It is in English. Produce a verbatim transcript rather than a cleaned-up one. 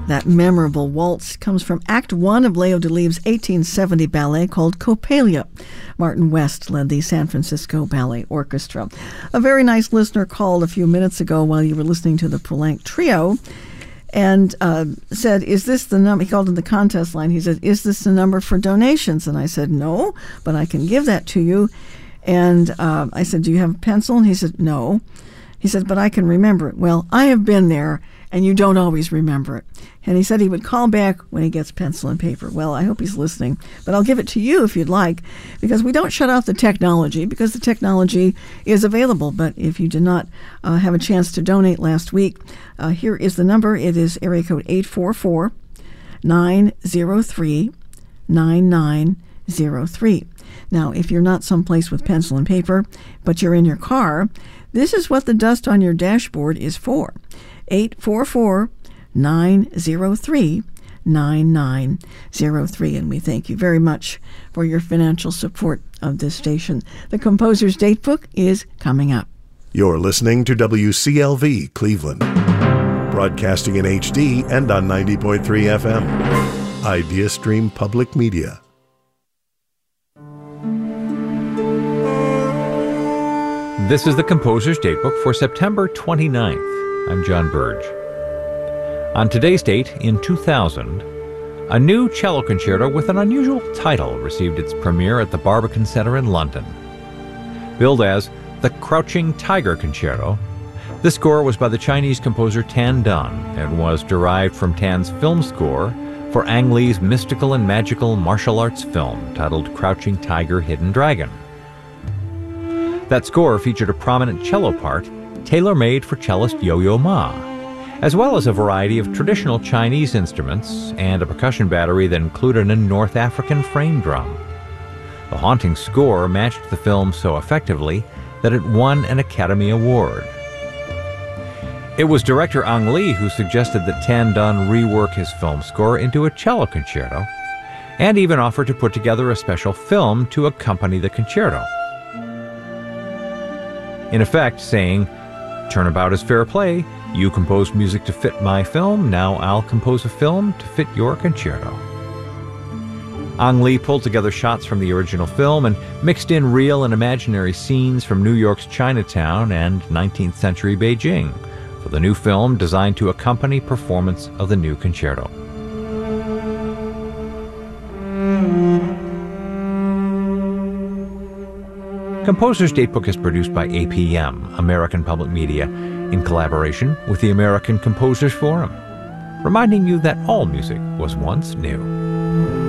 That memorable waltz comes from Act One of Leo Delibes' eighteen seventy ballet called Coppelia. Martin West led the San Francisco Ballet Orchestra. A very nice listener called a few minutes ago while you were listening to the Poulenc Trio and uh, said, is this the number? He called in the contest line. He said, is this the number for donations? And I said, no, but I can give that to you. And uh, I said, do you have a pencil? And he said, no. He said, but I can remember it. Well, I have been there, and you don't always remember it. And he said he would call back when he gets pencil and paper. Well, I hope he's listening. But I'll give it to you if you'd like, because we don't shut off the technology, because the technology is available. But if you did not uh, have a chance to donate last week, uh, here is the number. It is area code eight four four, nine zero three, nine nine zero three. Now, if you're not someplace with pencil and paper, but you're in your car, this is what the dust on your dashboard is for. eight four four, nine zero three, nine nine zero three. And we thank you very much for your financial support of this station. The Composer's Datebook is coming up. You're listening to W C L V Cleveland, broadcasting in H D and on ninety point three F M. IdeaStream Public Media. This is the Composer's Datebook for September twenty-ninth. I'm John Burge. On today's date, in two thousand, a new cello concerto with an unusual title received its premiere at the Barbican Centre in London. Billed as the Crouching Tiger Concerto, this score was by the Chinese composer Tan Dun and was derived from Tan's film score for Ang Lee's mystical and magical martial arts film titled Crouching Tiger, Hidden Dragon. That score featured a prominent cello part tailor-made for cellist Yo-Yo Ma, as well as a variety of traditional Chinese instruments and a percussion battery that included a North African frame drum. The haunting score matched the film so effectively that it won an Academy Award. It was director Ang Lee who suggested that Tan Dun rework his film score into a cello concerto, and even offered to put together a special film to accompany the concerto. In effect, saying, "Turnabout is fair play. You composed music to fit my film, now I'll compose a film to fit your concerto." Ang Lee pulled together shots from the original film and mixed in real and imaginary scenes from New York's Chinatown and nineteenth century Beijing for the new film designed to accompany performance of the new concerto. Composer's Datebook is produced by A P M, American Public Media, in collaboration with the American Composers Forum, reminding you that all music was once new.